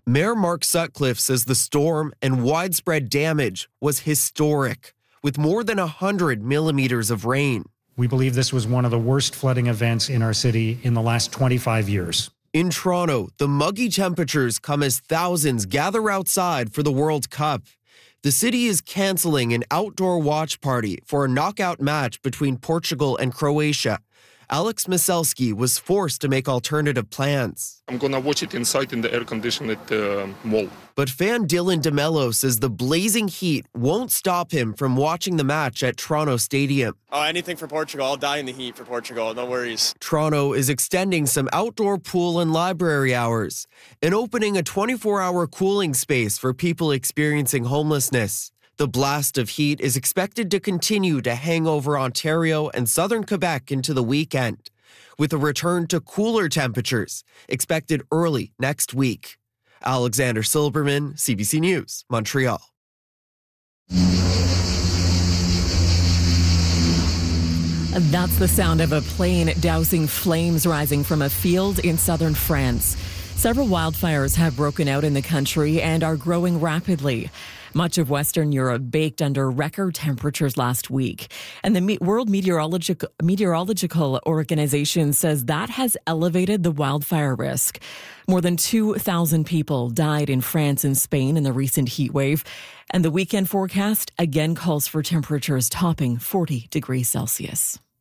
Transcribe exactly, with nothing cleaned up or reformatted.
Mayor Mark Sutcliffe says the storm and widespread damage was historic, with more than one hundred millimeters of rain. We believe this was one of the worst flooding events in our city in the last twenty-five years. In Toronto, the muggy temperatures come as thousands gather outside for the World Cup. The city is canceling an outdoor watch party for a knockout match between Portugal and Croatia. Alex Maselski was forced to make alternative plans. I'm going to watch it inside in the air-conditioned uh, mall. But fan Dylan DeMello says the blazing heat won't stop him from watching the match at Toronto Stadium. Oh, anything for Portugal. I'll die in the heat for Portugal. No worries. Toronto is extending some outdoor pool and library hours and opening a twenty-four hour cooling space for people experiencing homelessness. The blast of heat is expected to continue to hang over Ontario and southern Quebec into the weekend, with a return to cooler temperatures expected early next week. Alexander Silberman, C B C News, Montreal. That's the sound of a plane dousing flames rising from a field in southern France. Several wildfires have broken out in the country and are growing rapidly. Much of Western Europe baked under record temperatures last week. And the World Meteorological, Meteorological Organization says that has elevated the wildfire risk. More than two thousand people died in France and Spain in the recent heat wave. And the weekend forecast again calls for temperatures topping forty degrees Celsius.